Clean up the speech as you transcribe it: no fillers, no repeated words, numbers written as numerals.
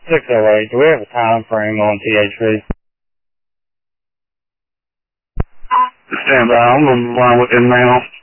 608, do we have a time frame on THV? Stand by, I'm on the line with him now.